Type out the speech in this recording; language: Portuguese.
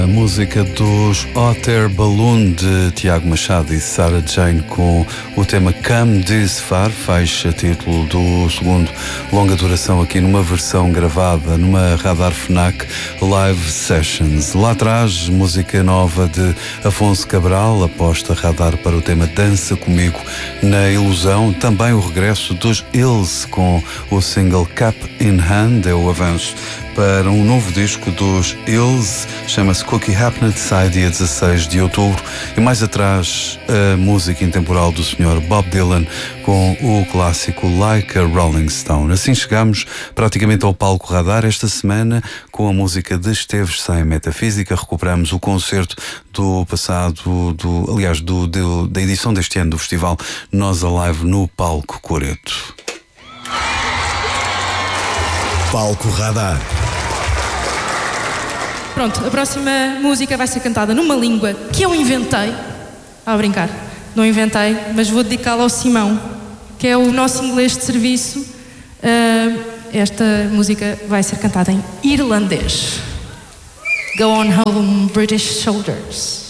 A música dos Hot Air Balloon de Tiago Machado e Sarah Jane com o tema Come This Far, faixa título do segundo longa duração aqui numa versão gravada numa Radar FNAC Live Sessions. Lá atrás, música nova de Afonso Cabral, aposta Radar para o tema Dança Comigo na Ilusão. Também o regresso dos Hills com o single Cap in Hand, é o avanço para um novo disco dos Hills, chama-se Cookie Happened, sai dia 16 de outubro. E mais atrás, a música intemporal do Sr. Bob Dylan com o clássico Like a Rolling Stone. Assim chegamos praticamente ao palco Radar esta semana com a música de Esteves Sem Metafísica. Recuperamos o concerto do passado, da edição deste ano do festival Nós Alive no Palco Coreto. Palco Radar. Pronto, a próxima música vai ser cantada numa língua que eu inventei. A brincar, não inventei, mas vou dedicá-la ao Simão, que é o nosso inglês de serviço. Esta música vai ser cantada em irlandês. Go on home, British soldiers.